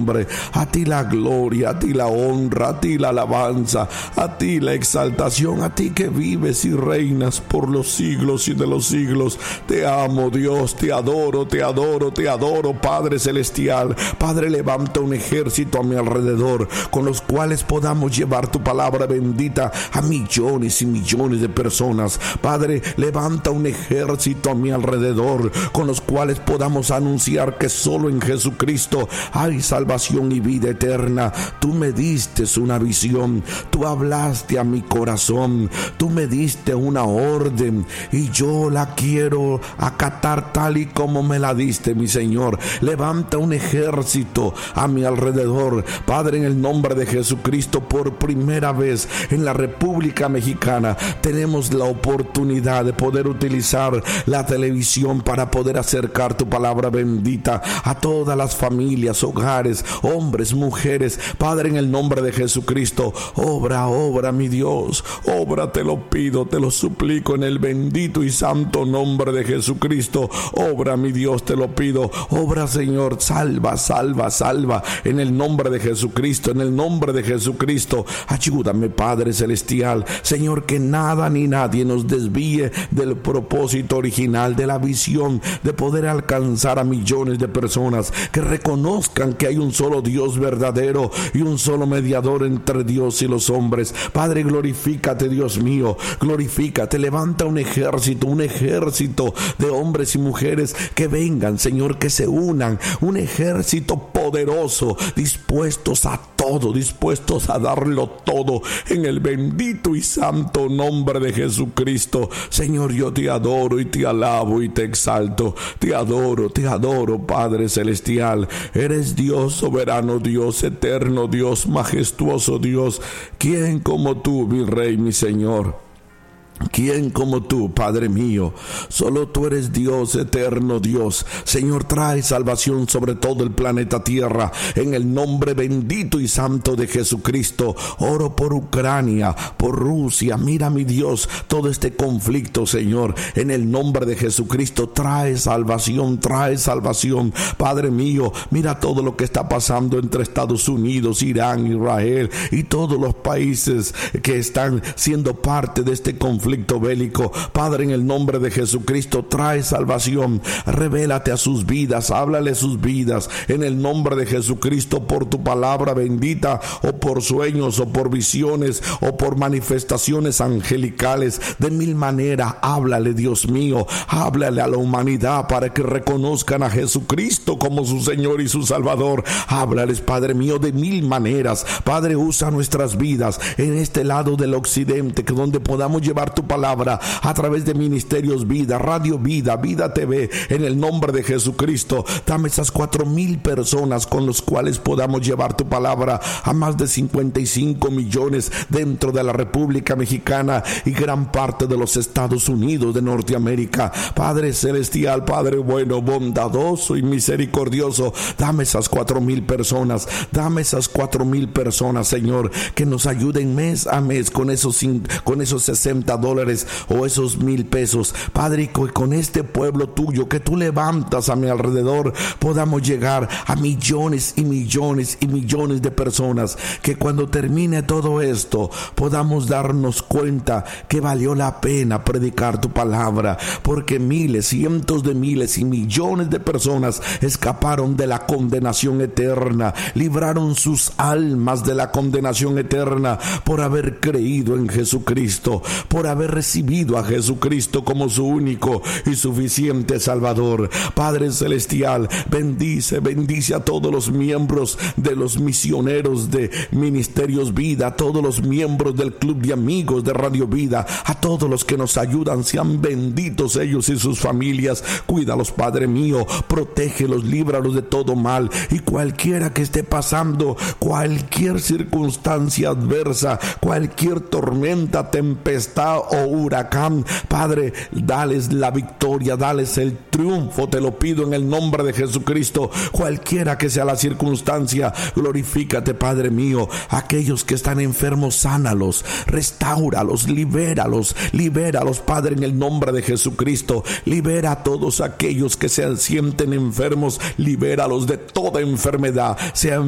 nombre. A ti la gloria, a ti la honra, a ti la alabanza, a ti la exaltación, a ti que vives y reinas por los siglos y de los siglos. Te amo, Dios, te adoro, te adoro, te adoro, Padre celestial. Padre, levanta un ejército a mi alrededor con los cuales podamos llevar tu palabra bendita a millones y millones de personas. Padre, levanta un ejército a mi alrededor con los cuales podamos anunciar que solo en Jesucristo hay salvación y vida eterna. Tú me diste una visión, tú hablaste a mi corazón, tú me diste una orden y yo la quiero acatar tal y como me la diste, mi Señor. Levanta un ejército a mi alrededor, Padre, en el nombre de Jesucristo. Por primera vez en la República Mexicana tenemos la oportunidad de poder utilizar la televisión para poder acercar tu palabra bendita a todas las familias, hogares, hombres, mujeres. Padre, en el nombre de Jesucristo, obra, mi Dios, obra, te lo pido, te lo suplico en el bendito y santo nombre de Jesucristo. Obra, mi Dios, te lo pido, obra, Señor, salva, en el nombre de Jesucristo, en el nombre de Jesucristo. Ayúdame, Padre celestial, Señor, que nada ni nadie nos desvíe del propósito original, de la visión de poder alcanzar a millones de personas que reconozcan que hay un solo Dios verdadero y un solo mediador entre Dios y los hombres. Padre, glorifícate, Dios mío, glorifícate. Levanta un ejército de hombres y mujeres que vengan, Señor, que se unan, un ejército poderoso, dispuestos a todo, dispuestos a darlo todo en el bendito y santo nombre de Jesucristo. Señor, yo te adoro y te alabo y te exalto. Te adoro, Padre celestial. Eres Dios soberano, Dios eterno, Dios majestuoso, Dios. ¿Quién como tú, mi Rey, mi Señor? ¿Quién como tú, Padre mío? Solo tú eres Dios, eterno Dios. Señor, trae salvación sobre todo el planeta Tierra, en el nombre bendito y santo de Jesucristo. Oro por Ucrania, por Rusia. Mira, mi Dios, todo este conflicto, Señor, en el nombre de Jesucristo. Trae salvación, Padre mío. Mira todo lo que está pasando entre Estados Unidos, Irán, Israel y todos los países que están siendo parte de este conflicto bélico. Padre, en el nombre de Jesucristo, trae salvación, revélate a sus vidas, háblale a sus vidas, en el nombre de Jesucristo, por tu palabra bendita, o por sueños, o por visiones, o por manifestaciones angelicales, de mil maneras. Háblale, Dios mío, háblale a la humanidad para que reconozcan a Jesucristo como su Señor y su Salvador. Háblales, Padre mío, de mil maneras. Padre, usa nuestras vidas en este lado del occidente, que donde podamos llevar tu palabra a través de Ministerios Vida, Radio Vida, Vida TV, en el nombre de Jesucristo. Dame esas 4,000 personas con los cuales podamos llevar tu palabra a más de 55 millones dentro de la República Mexicana y gran parte de los Estados Unidos de Norteamérica. Padre celestial, Padre bueno, bondadoso y misericordioso, dame esas 4,000 personas, Señor, que nos ayuden mes a mes con esos $60 o esos 1,000 pesos, Padre, y con este pueblo tuyo que tú levantas a mi alrededor podamos llegar a millones y millones y millones de personas, que cuando termine todo esto podamos darnos cuenta que valió la pena predicar tu palabra, porque miles, cientos de miles y millones de personas escaparon de la condenación eterna, libraron sus almas de la condenación eterna por haber creído en Jesucristo, por haber recibido a Jesucristo como su único y suficiente Salvador. Padre celestial, bendice a todos los miembros de los misioneros de Ministerios Vida, a todos los miembros del Club de Amigos de Radio Vida, a todos los que nos ayudan. Sean benditos ellos y sus familias. Cuídalos, Padre mío, protégelos, líbralos de todo mal, y cualquiera que esté pasando cualquier circunstancia adversa, cualquier tormenta, tempestad o huracán, Padre, dales la victoria, dales el triunfo, te lo pido en el nombre de Jesucristo. Cualquiera que sea la circunstancia, glorifícate, Padre mío. Aquellos que están enfermos, sánalos, restáuralos, libéralos, Padre, en el nombre de Jesucristo. Libera a todos aquellos que se sienten enfermos, libéralos de toda enfermedad, sea